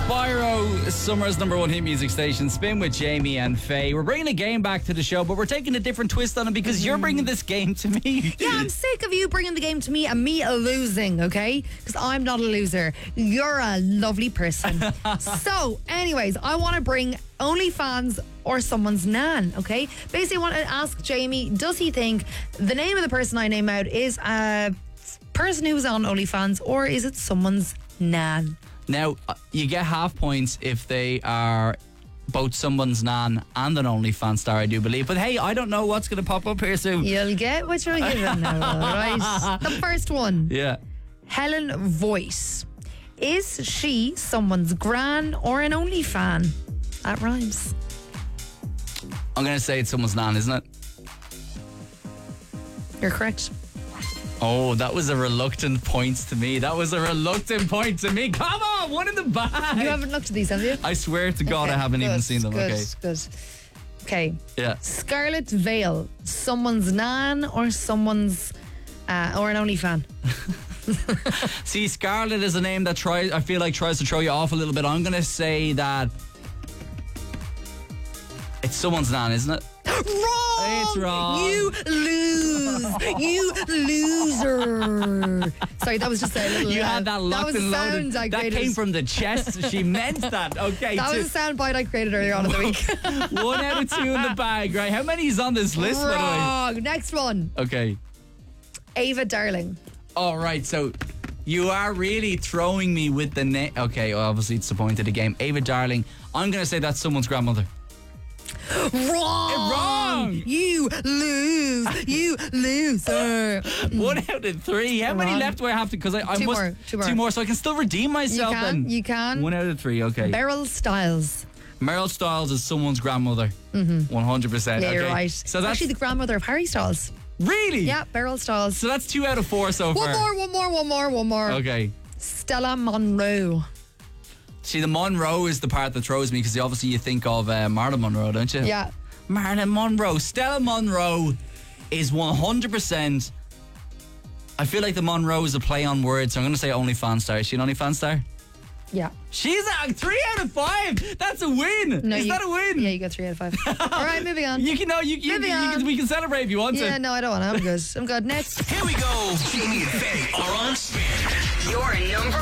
Spyro, Summer's number one hit music station. Spin with Jamie and Faye. We're bringing a game back to the show, but we're taking a different twist on it because you're bringing this game to me. Yeah, I'm sick of you bringing the game to me and me losing, okay? Because I'm not a loser. You're a lovely person. So, anyways, I want to bring OnlyFans or someone's nan, okay? Basically, I want to ask Jamie, does he think the name of the person I name out is a person who's on OnlyFans or is it someone's nan? Now, you get half points if they are both someone's nan and an OnlyFans star, I do believe. But hey, I don't know what's going to pop up here soon. You'll get what you're given now, right? The first one. Yeah. Helen Voice. Is she someone's gran or an OnlyFan? That rhymes. I'm going to say it's someone's nan, isn't it? You're correct. Oh, that was a reluctant point to me. Come on, one in the bag. You haven't looked at these, have you? I swear to God, Okay, I haven't good, even seen them. Good, Okay. good. Okay. Yeah. Scarlet Vale. Someone's nan or someone's or an OnlyFan? See, Scarlett is a name that I feel like tries to throw you off a little bit. I'm going to say that it's someone's nan, isn't it? Wrong! It's wrong. You lose. You loser. Sorry, that was just a little... You had that locked that was and a loaded. sound I That created. came from the chest. She meant that. Okay. That was a sound bite I created earlier on in the week. 1 out of 2 in the bag, right? How many is on this list, by the way? Wrong. Next one. Okay. Ava Darling. All right, so you are really throwing me with the name. Okay, well, obviously it's the point of the game. Ava Darling. I'm going to say that's someone's grandmother. Wrong. You lose. You loser. 1 out of 3. How many Wrong. left do I have to? Because I Two must. more, two more. 2 more, so I can still redeem myself. You can, then. you can. 1 out of 3. Okay. Beryl Stiles. Meryl Stiles is someone's grandmother. 100%. Yeah, okay. you're right. So that's actually the grandmother of Harry Styles. really. Yeah, Beryl Stiles. So that's 2 out of 4 so far. One more. Okay. Stella Monroe. See, the Monroe is the part that throws me because obviously you think of Marilyn Monroe, don't you? Yeah. Marilyn Monroe. Stella Monroe is 100%. I feel like the Monroe is a play on words, so I'm going to say OnlyFans star. Is she an OnlyFans star? Yeah. She's a 3 out of 5. That's a win. No, is that a win? Yeah, you got 3 out of 5. All right, moving on. You can we can celebrate if you want to. Yeah, no, I don't want to. I'm good. Next. Here we go. Jamie and Faye are on Spin. Your number